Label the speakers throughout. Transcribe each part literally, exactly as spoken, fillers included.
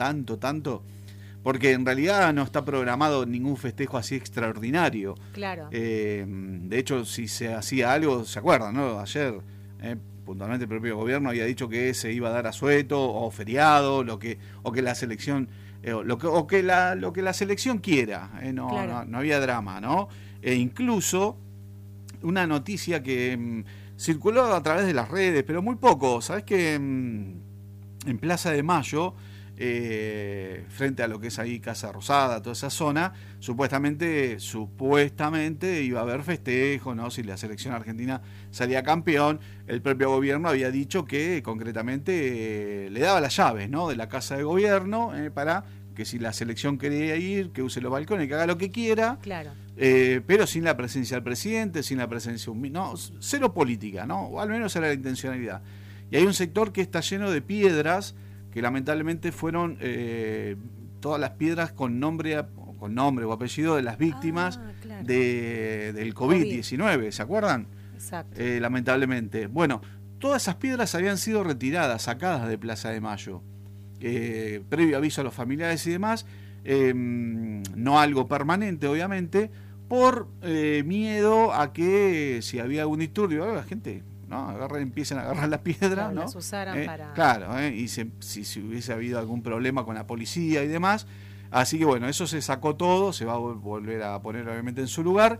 Speaker 1: tanto, tanto, porque en realidad no está programado ningún festejo así extraordinario.
Speaker 2: Claro.
Speaker 1: Eh, de hecho, si se hacía algo, ¿se acuerdan, no? Ayer, eh, puntualmente el propio gobierno había dicho que se iba a dar asueto o feriado, lo que, o que la selección, eh, lo que, o que la, lo que la selección quiera, eh, no,
Speaker 2: Claro.
Speaker 1: no, no había drama, ¿no? E incluso una noticia que mmm, circuló a través de las redes, pero muy poco. ¿Sabés que mmm, en Plaza de Mayo, eh, frente a lo que es ahí Casa Rosada, toda esa zona, supuestamente, supuestamente iba a haber festejo, ¿no? Si la selección argentina salía campeón, el propio gobierno había dicho que concretamente eh, le daba las llaves, ¿no? De la casa de gobierno eh, para que si la selección quería ir, que use los balcones, que haga lo que quiera.
Speaker 2: Claro.
Speaker 1: Eh, pero sin la presencia del presidente, sin la presencia de un... No, cero política, ¿no? O al menos era la intencionalidad. Y hay un sector que está lleno de piedras, que lamentablemente fueron eh, todas las piedras con nombre, con nombre o apellido de las víctimas
Speaker 2: ah, claro.
Speaker 1: de, del COVID diecinueve, ¿se acuerdan?
Speaker 2: Exacto.
Speaker 1: Eh, lamentablemente. Bueno, todas esas piedras habían sido retiradas, sacadas de Plaza de Mayo, eh, previo aviso a los familiares y demás, eh, no algo permanente, obviamente, por eh, miedo a que si había algún disturbio, la gente... ¿no? Agarran, empiezan a agarrar la piedra,
Speaker 2: claro,
Speaker 1: ¿no?
Speaker 2: las usaran
Speaker 1: eh,
Speaker 2: para...
Speaker 1: Claro, eh, y se, si, si hubiese habido algún problema con la policía y demás. Así que bueno, eso se sacó todo, se va a volver a poner obviamente en su lugar.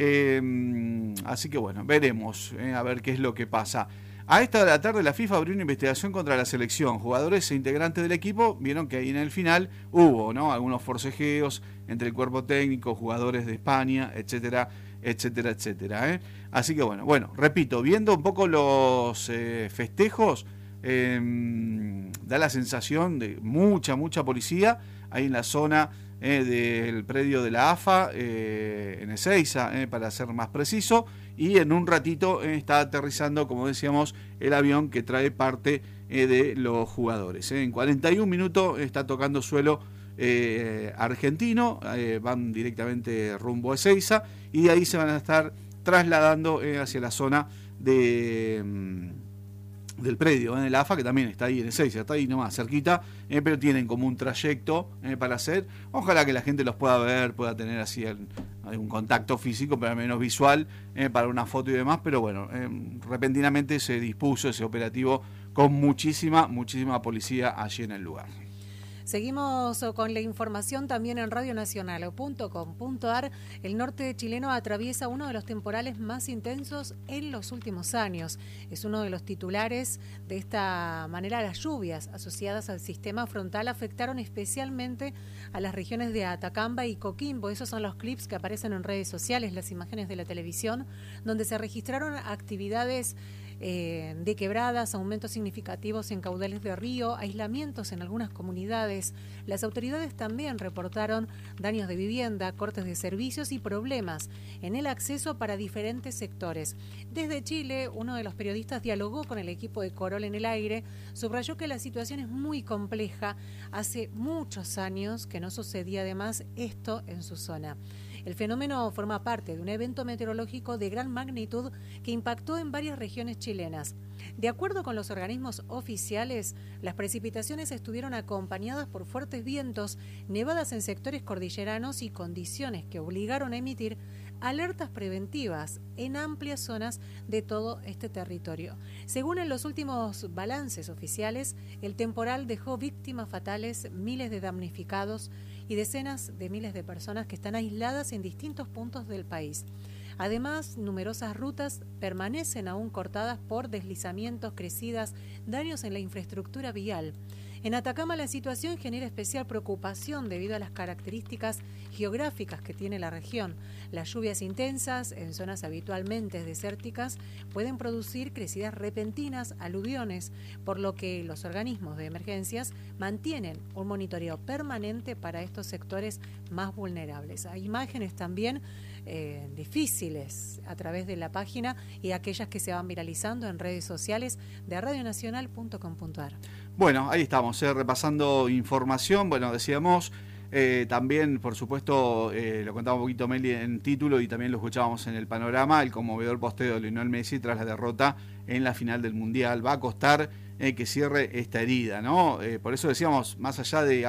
Speaker 1: Eh, así que bueno, veremos eh, a ver qué es lo que pasa. A esta de la tarde la FIFA abrió una investigación contra la selección. Jugadores e integrantes del equipo vieron que ahí en el final hubo, ¿no? Algunos forcejeos entre el cuerpo técnico, jugadores de España, etcétera, etcétera, etcétera. ¿eh? Así que bueno, bueno, repito, viendo un poco los eh, festejos, eh, da la sensación de mucha, mucha policía ahí en la zona eh, del predio de la A F A, eh, en Ezeiza, eh, para ser más preciso, y en un ratito eh, está aterrizando, como decíamos, el avión que trae parte eh, de los jugadores. Eh. En cuarenta y un minutos está tocando suelo eh, argentino, eh, van directamente rumbo a Ezeiza, y de ahí se van a estar trasladando eh, hacia la zona de... Mm, del predio, en ¿eh? el A F A, que también está ahí en Ezeiza, está ahí nomás, cerquita, eh, pero tienen como un trayecto eh, para hacer. Ojalá que la gente los pueda ver, pueda tener así algún contacto físico, pero al menos visual, eh, para una foto y demás, pero bueno, eh, repentinamente se dispuso ese operativo con muchísima, muchísima policía allí en el lugar.
Speaker 2: Seguimos con la información también en radio nacional punto com punto a r. El norte chileno atraviesa uno de los temporales más intensos en los últimos años. Es uno de los titulares. De esta manera, las lluvias asociadas al sistema frontal afectaron especialmente a las regiones de Atacama y Coquimbo. Esos son los clips que aparecen en redes sociales, las imágenes de la televisión, donde se registraron actividades Eh, de quebradas, aumentos significativos en caudales de río, aislamientos en algunas comunidades. Las autoridades también reportaron daños de vivienda, cortes de servicios y problemas en el acceso para diferentes sectores. Desde Chile, uno de los periodistas dialogó con el equipo de Corol en el Aire, subrayó que la situación es muy compleja. Hace muchos años que no sucedía además esto en su zona. El fenómeno forma parte de un evento meteorológico de gran magnitud que impactó en varias regiones chilenas. De acuerdo con los organismos oficiales, las precipitaciones estuvieron acompañadas por fuertes vientos, nevadas en sectores cordilleranos y condiciones que obligaron a emitir alertas preventivas en amplias zonas de todo este territorio. Según en los últimos balances oficiales, el temporal dejó víctimas fatales, miles de damnificados y decenas de miles de personas que están aisladas en distintos puntos del país. Además, numerosas rutas permanecen aún cortadas por deslizamientos, crecidas, daños en la infraestructura vial. En Atacama la situación genera especial preocupación debido a las características geográficas que tiene la región. Las lluvias intensas en zonas habitualmente desérticas pueden producir crecidas repentinas, aluviones, por lo que los organismos de emergencias mantienen un monitoreo permanente para estos sectores más vulnerables. Hay imágenes también eh, difíciles a través de la página y aquellas que se van viralizando en redes sociales de radio nacional punto com punto a r.
Speaker 1: Bueno, ahí estamos, eh, repasando información. Bueno, decíamos, eh, también, por supuesto, eh, lo contaba un poquito Meli en título y también lo escuchábamos en el panorama, el conmovedor posteo de Lionel Messi tras la derrota en la final del Mundial. Va a costar eh, que cierre esta herida, ¿no? Eh, por eso decíamos, más allá de